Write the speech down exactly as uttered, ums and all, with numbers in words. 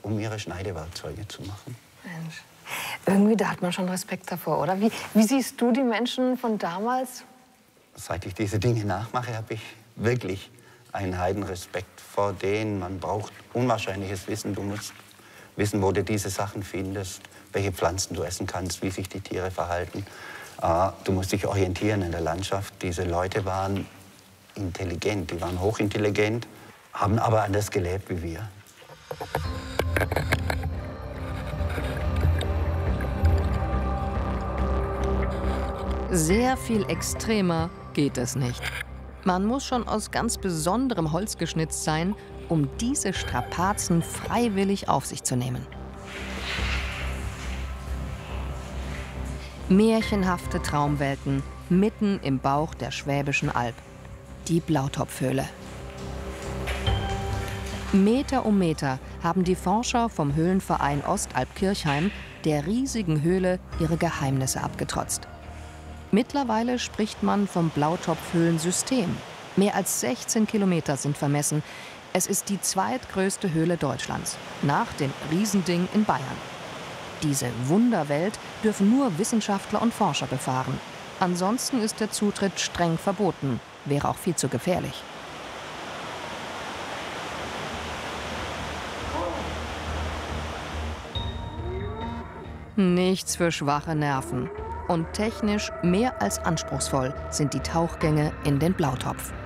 um ihre Schneidewerkzeuge zu machen. Mensch. Irgendwie, da hat man schon Respekt davor, oder? Wie, wie siehst du die Menschen von damals? Seit ich diese Dinge nachmache, habe ich wirklich einen Heidenrespekt vor denen. Man braucht unwahrscheinliches Wissen. Du musst wissen, wo du diese Sachen findest, welche Pflanzen du essen kannst, wie sich die Tiere verhalten. Du musst dich orientieren in der Landschaft. Diese Leute waren intelligent, die waren hochintelligent, haben aber anders gelebt wie wir. Sehr viel extremer geht es nicht. Man muss schon aus ganz besonderem Holz geschnitzt sein, um diese Strapazen freiwillig auf sich zu nehmen. Märchenhafte Traumwelten mitten im Bauch der Schwäbischen Alb. Die Blautopfhöhle. Meter um Meter haben die Forscher vom Höhlenverein Ostalb-Kirchheim der riesigen Höhle ihre Geheimnisse abgetrotzt. Mittlerweile spricht man vom Blautopfhöhlensystem. Mehr als sechzehn Kilometer sind vermessen. Es ist die zweitgrößte Höhle Deutschlands, nach dem Riesending in Bayern. Diese Wunderwelt dürfen nur Wissenschaftler und Forscher befahren. Ansonsten ist der Zutritt streng verboten, wäre auch viel zu gefährlich. Nichts für schwache Nerven. Und technisch mehr als anspruchsvoll sind die Tauchgänge in den Blautopf.